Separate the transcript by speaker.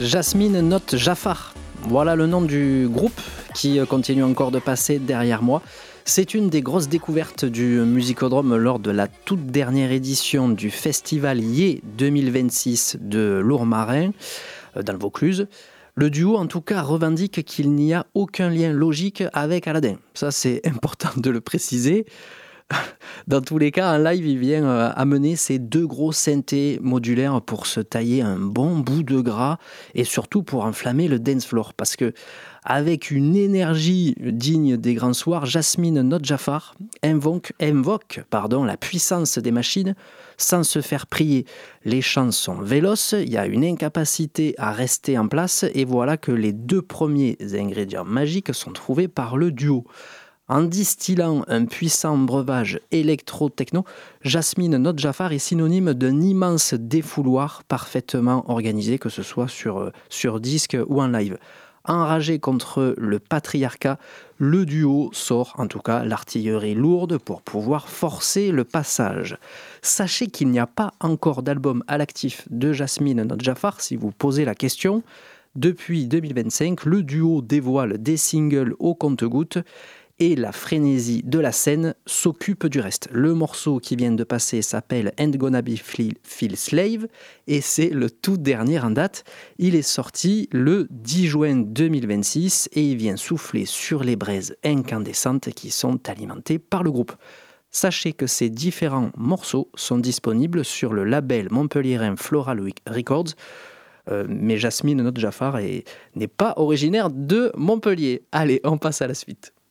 Speaker 1: Jasmine Note Jafar. Voilà le nom du groupe qui continue encore de passer derrière moi. C'est une des grosses découvertes du Musicodrome lors de la toute dernière édition du festival Yé 2026 de Lourmarin, dans le Vaucluse. Le duo, en tout cas, revendique qu'il n'y a aucun lien logique avec Aladdin. Ça, c'est important de le préciser. Dans tous les cas, en live, il vient amener ces deux gros synthés modulaires pour se tailler un bon bout de gras et surtout pour enflammer le dance floor. Parce que, avec une énergie digne des grands soirs, Jasmine Note Jafar invoque la puissance des machines sans se faire prier. Les chants sont véloces, il y a une incapacité à rester en place et voilà que les deux premiers ingrédients magiques sont trouvés par le duo. En distillant un puissant breuvage électro-techno, Jasmine Note Jafar est synonyme d'un immense défouloir parfaitement organisé, que ce soit sur disque ou en live. Enragé contre le patriarcat, le duo sort en tout cas l'artillerie lourde pour pouvoir forcer le passage. Sachez qu'il n'y a pas encore d'album à l'actif de Jasmine Note Jafar, si vous posez la question. Depuis 2025, le duo dévoile des singles au compte-gouttes et la frénésie de la scène s'occupe du reste. Le morceau qui vient de passer s'appelle Ain't Gonna Be Feel Slave et c'est le tout dernier en date. Il est sorti le 10 juin 2026 et il vient souffler sur les braises incandescentes qui sont alimentées par le groupe. Sachez que ces différents morceaux sont disponibles sur le label montpelliérain Floral Records. Mais Jasmine Note Jafar n'est pas originaire de Montpellier. Allez, on passe à la suite.